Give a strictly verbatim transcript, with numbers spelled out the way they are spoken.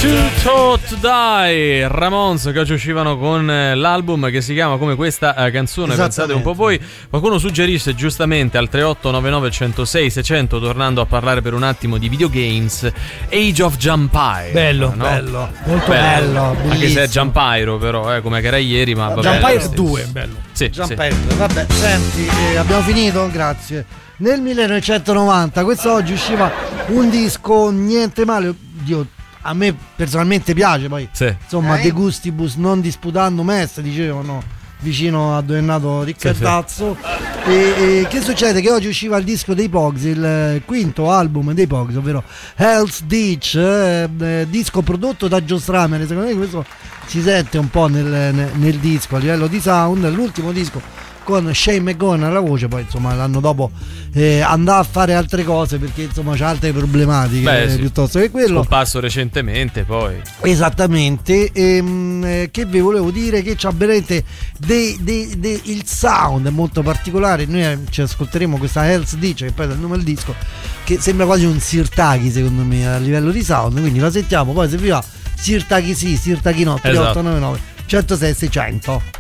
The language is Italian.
Too to Die, Ramones, che oggi uscivano con l'album che si chiama come questa canzone, pensate un po' voi. Qualcuno suggerisce giustamente al tre otto nove nove uno zero sei sei zero zero, tornando a parlare per un attimo di videogames, Age of Empires. Bello, no? bello, molto bello, bello anche se è Empire però, eh, come che era ieri, ma vabbè. Empire due, bello. Sì, Empire, sì. Vabbè, senti, eh, abbiamo finito? Grazie. Nel millenovecentonovanta, quest'oggi usciva un disco niente male, Dio, a me personalmente piace, poi sì. insomma, eh? De Gustibus non disputando mest, dicevano, vicino a dove è nato Riccardazzo. Sì, sì. E, e che succede? Che oggi usciva il disco dei Pogues, il quinto album dei Pogues, ovvero Hell's Ditch, eh, eh, disco prodotto da Joe Strummer. Secondo me questo si sente un po' nel, nel, nel disco a livello di sound. L'ultimo disco con Shane McGowan alla voce, poi insomma l'anno dopo eh, andò a fare altre cose perché insomma c'ha altre problematiche. Beh, eh, sì. piuttosto che quello. Scomparso recentemente poi. Esattamente. ehm, eh, che vi volevo dire che c'ha veramente dei, dei, dei, il sound è molto particolare. Noi eh, ci ascolteremo questa Hell's Ditch, che poi è il nome del disco, che sembra quasi un Sirtaki secondo me a livello di sound, quindi la sentiamo, poi se vi va Sirtaki sì, Sirtaki no. Tre otto nove nove uno zero sei sei zero zero.